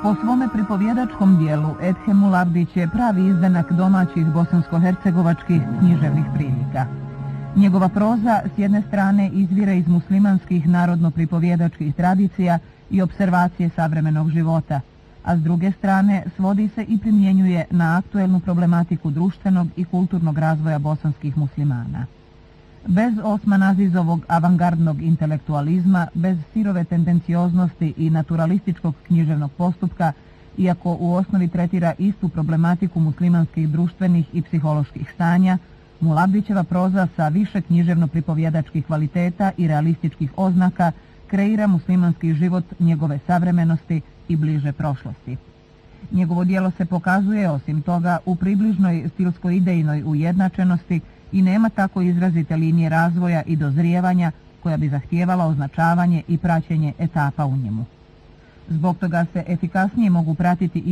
Po svome pripovjedačkom dijelu Edhem Mulavdić je pravi izdanak domaćih bosansko-hercegovačkih književnih prilika. Njegova proza s jedne strane izvire iz muslimanskih narodno-pripovjedačkih tradicija i observacije savremenog života, a s druge strane svodi se i primjenjuje na aktuelnu problematiku društvenog i kulturnog razvoja bosanskih muslimana. Bez Osman Azizovog avangardnog intelektualizma, bez sirove tendencioznosti i naturalističkog književnog postupka, iako u osnovi tretira istu problematiku muslimanskih društvenih i psiholoških stanja, Mulavdićeva proza sa više književno-pripovjedačkih kvaliteta i realističkih oznaka kreira muslimanski život njegove savremenosti i bliže prošlosti. Njegovo djelo se pokazuje, osim toga, u približnoj stilsko-idejnoj ujednačenosti i nema tako izrazite linije razvoja i dozrijevanja koja bi zahtijevala označavanje i praćenje etapa u njemu. Zbog toga se efikasnije mogu pratiti